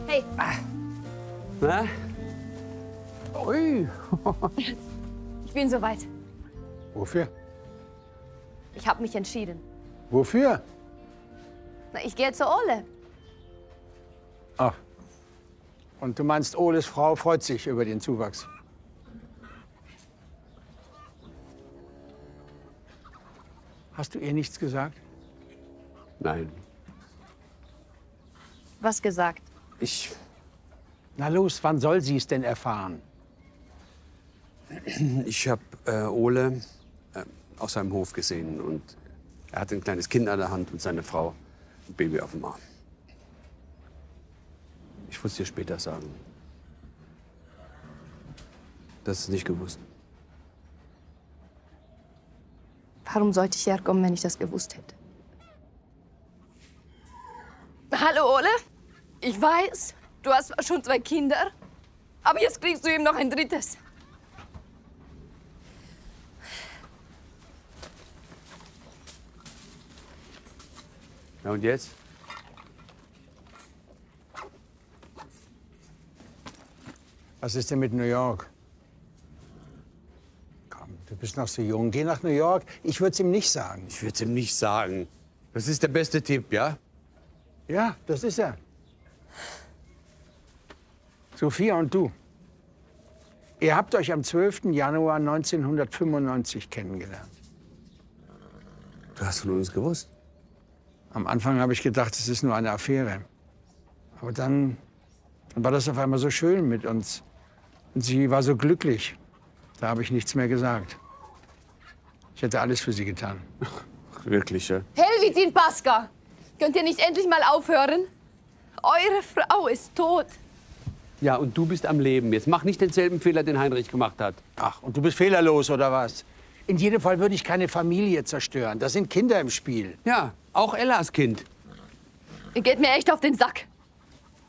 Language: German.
Hey. Na? Ui. Ich bin soweit. Wofür? Ich habe mich entschieden. Wofür? Na, ich gehe zur Ole. Ach. Und du meinst, Oles Frau freut sich über den Zuwachs? Hast du ihr nichts gesagt? Nein. Was gesagt? Na los, wann soll sie es denn erfahren? Ich habe Ole auf seinem Hof gesehen und er hat ein kleines Kind an der Hand und seine Frau ein Baby auf dem Arm. Ich muss dir später sagen. Das ist nicht gewusst. Warum sollte ich herkommen, wenn ich das gewusst hätte? Hallo, Ole. Ich weiß, du hast zwar schon 2 Kinder, aber jetzt kriegst du eben noch ein 3. Na und jetzt? Was ist denn mit New York? Komm, du bist noch so jung. Geh nach New York. Ich würde es ihm nicht sagen. Ich würde es ihm nicht sagen. Das ist der beste Tipp, ja? Ja, das ist er. Sophia und du. Ihr habt euch am 12. Januar 1995 kennengelernt. Du hast von uns gewusst. Am Anfang habe ich gedacht, es ist nur eine Affäre. Aber dann war das auf einmal so schön mit uns. Und sie war so glücklich. Da habe ich nichts mehr gesagt. Ich hätte alles für sie getan. Wirklich, ja? Helvitin Pasca! Könnt ihr nicht endlich mal aufhören? Eure Frau ist tot. Ja, und du bist am Leben. Jetzt mach nicht denselben Fehler, den Heinrich gemacht hat. Ach, und du bist fehlerlos, oder was? In jedem Fall würde ich keine Familie zerstören. Da sind Kinder im Spiel. Ja, auch Ellas Kind. Ihr geht mir echt auf den Sack.